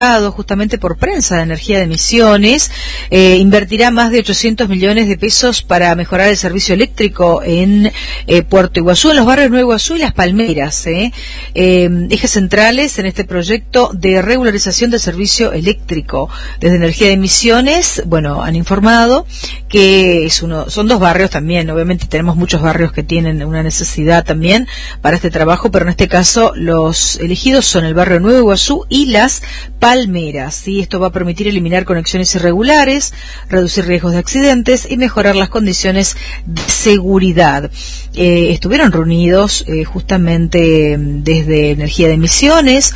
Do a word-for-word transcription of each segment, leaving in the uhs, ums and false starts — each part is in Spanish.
justamente por prensa de energía de Misiones, eh, invertirá más de ochocientos millones de pesos para mejorar el servicio eléctrico en eh, Puerto Iguazú, en los barrios Nuevo Iguazú y Las Palmeras, eh. Eh, ejes centrales en este proyecto de regularización del servicio eléctrico. Desde Energía de Misiones, bueno, han informado que es uno, son dos barrios también, obviamente tenemos muchos barrios que tienen una necesidad también para este trabajo, pero en este caso los elegidos son el barrio Nuevo Iguazú y Las Palmeras, ¿sí? Esto va a permitir eliminar conexiones irregulares, reducir riesgos de accidentes y mejorar las condiciones de seguridad. Eh, estuvieron reunidos eh, justamente desde Energía de Misiones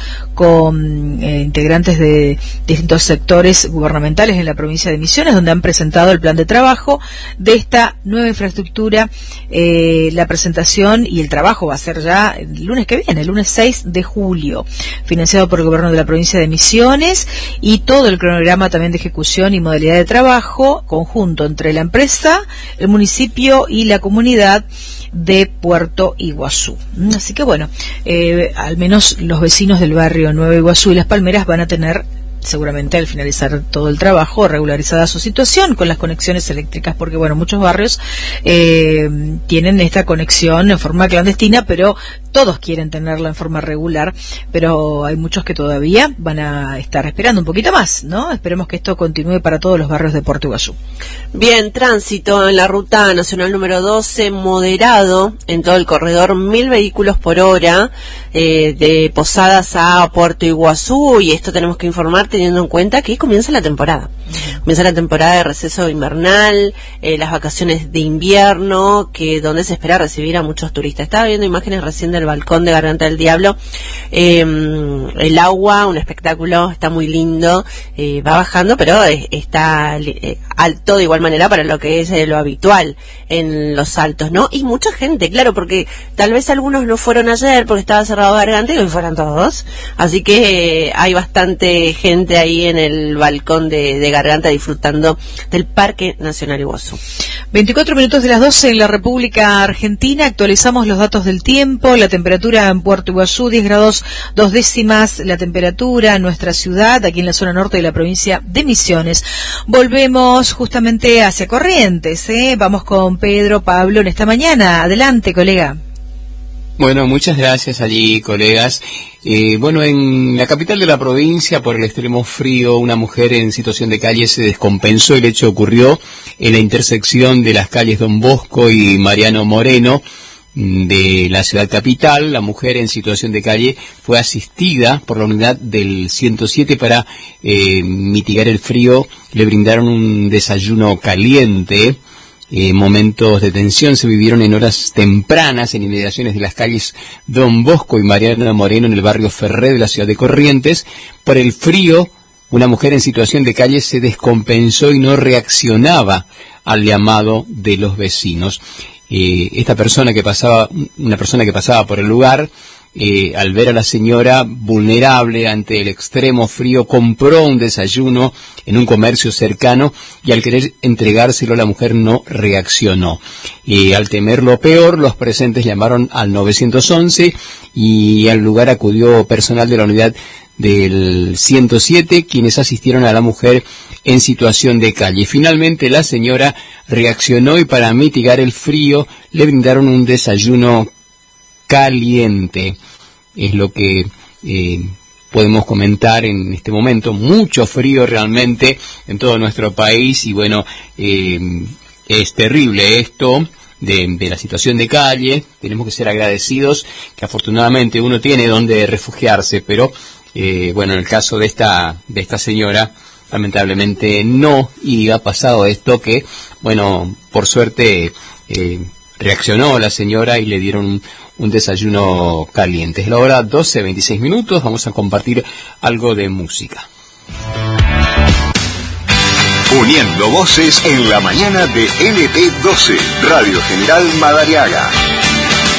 con eh, integrantes de distintos sectores gubernamentales en la provincia de Misiones, donde han presentado el plan de trabajo de esta nueva infraestructura. Eh, la presentación y el trabajo va a ser ya el lunes que viene, el lunes seis de julio, financiado por el gobierno de la provincia de Misiones, y todo el cronograma también de ejecución y modalidad de trabajo conjunto entre la empresa, el municipio y la comunidad de Puerto Iguazú. Así que bueno, eh, al menos los vecinos del barrio Nuevo Iguazú y Las Palmeras van a tener, seguramente al finalizar todo el trabajo, regularizada su situación con las conexiones eléctricas, porque bueno, muchos barrios eh, tienen esta conexión en forma clandestina, pero todos quieren tenerla en forma regular, pero hay muchos que todavía van a estar esperando un poquito más, ¿no? Esperemos que esto continúe para todos los barrios de Puerto Iguazú. Bien, tránsito en la ruta nacional número doce, moderado en todo el corredor, mil vehículos por hora, eh, de Posadas a Puerto Iguazú, y esto tenemos que informar teniendo en cuenta que comienza la temporada. Uh-huh. Comienza la temporada de receso invernal, eh, las vacaciones de invierno, que donde se espera recibir a muchos turistas. Estaba viendo imágenes recién del balcón de Garganta del Diablo, eh, el agua, un espectáculo, está muy lindo, eh, va bajando, pero es, está eh, alto de igual manera para lo que es eh, lo habitual en los altos, ¿no? Y mucha gente, claro, porque tal vez algunos no fueron ayer porque estaba cerrado Garganta y hoy fueron todos, así que eh, hay bastante gente ahí en el balcón de, de Garganta disfrutando del Parque Nacional Iguazú. veinticuatro minutos de las doce en la República Argentina. Actualizamos los datos del tiempo. La temperatura en Puerto Iguazú, diez grados dos décimas la temperatura en nuestra ciudad, aquí en la zona norte de la provincia de Misiones. Volvemos justamente hacia Corrientes, ¿eh? Vamos con Pedro Pablo en esta mañana. Adelante, colega. Bueno, muchas gracias allí, colegas. Eh, bueno, en la capital de la provincia, por el extremo frío, una mujer en situación de calle se descompensó. El hecho ocurrió en la intersección de las calles Don Bosco y Mariano Moreno de la ciudad capital. La mujer en situación de calle fue asistida por la unidad del ciento siete para eh, mitigar el frío. Le brindaron un desayuno caliente. Eh, momentos de tensión se vivieron en horas tempranas en inmediaciones de las calles Don Bosco y Mariano Moreno en el barrio Ferré de la ciudad de Corrientes. Por el frío, una mujer en situación de calle se descompensó y no reaccionaba al llamado de los vecinos. Eh, esta persona que pasaba, una persona que pasaba por el lugar, Eh, al ver a la señora vulnerable ante el extremo frío, compró un desayuno en un comercio cercano y al querer entregárselo la mujer no reaccionó. Eh, al temer lo peor, los presentes llamaron al nueve once y al lugar acudió personal de la unidad del ciento siete, quienes asistieron a la mujer en situación de calle. Finalmente la señora reaccionó y para mitigar el frío le brindaron un desayuno caliente. Es lo que eh, podemos comentar en este momento. Mucho frío realmente en todo nuestro país y bueno, eh, es terrible esto de, de la situación de calle. Tenemos que ser agradecidos que afortunadamente uno tiene donde refugiarse, pero eh, bueno, en el caso de esta de esta señora lamentablemente no, y ha pasado esto que bueno, por suerte eh, reaccionó la señora y le dieron un, un desayuno caliente. Es la hora doce, veintiséis minutos, vamos a compartir algo de música. Uniendo voces en la mañana de N T doce, Radio General Madariaga.